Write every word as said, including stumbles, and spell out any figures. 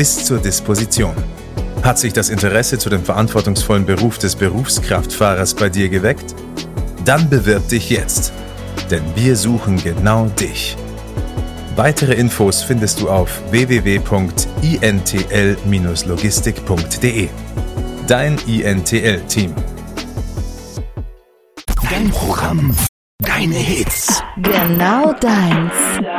bis zur Disposition. Hat sich das Interesse zu dem verantwortungsvollen Beruf des Berufskraftfahrers bei dir geweckt? Dann bewirb dich jetzt, denn wir suchen genau dich. Weitere Infos findest du auf w w w punkt i n t l dash logistik punkt d e. Dein I N T L-Team. Dein Programm, deine Hits. Genau deins.